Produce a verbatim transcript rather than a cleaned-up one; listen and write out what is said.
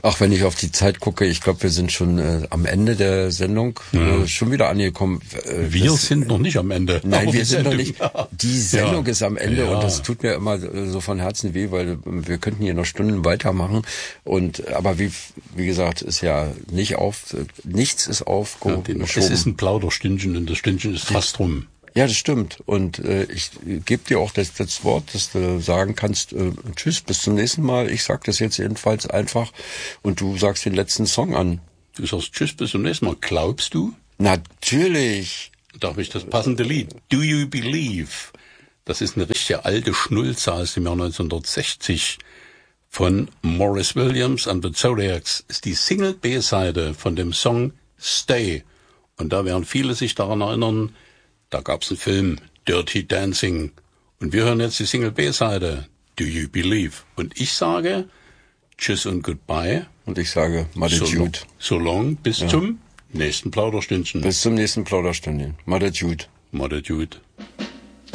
Ach, wenn ich auf die Zeit gucke, ich glaube, wir sind schon äh, am Ende der Sendung ja. äh, schon wieder angekommen. Äh, wir das, sind noch nicht am Ende. Nein, aber wir sind Sendung, noch nicht. Die Sendung ja. ist am Ende ja. und das tut mir immer so von Herzen weh, weil wir könnten hier noch Stunden weitermachen. Und aber wie wie gesagt, ist ja nicht auf, nichts ist aufgeschoben. Ja, es ist ein Plauderstündchen und das Stündchen ist fast rum. Ja, das stimmt. Und äh, ich gebe dir auch das, das Wort, dass du sagen kannst, äh, tschüss, bis zum nächsten Mal. Ich sag das jetzt jedenfalls einfach und du sagst den letzten Song an. Du sagst tschüss, bis zum nächsten Mal. Glaubst du? Natürlich. Da habe ich das passende Lied. Do You Believe? Das ist eine richtige alte Schnulze aus dem Jahr neunzehnhundertsechzig von Maurice Williams and the Zodiacs. Ist die Single-B-Seite von dem Song Stay. Und da werden viele sich daran erinnern, da gab's einen Film, Dirty Dancing. Und wir hören jetzt die Single-B-Seite, Do You Believe? Und ich sage, tschüss und goodbye. Und ich sage, Mother so Jude. So long, bis ja. zum nächsten Plauderstündchen. Bis zum nächsten Plauderstündchen. Mother Jude. Mother Jude.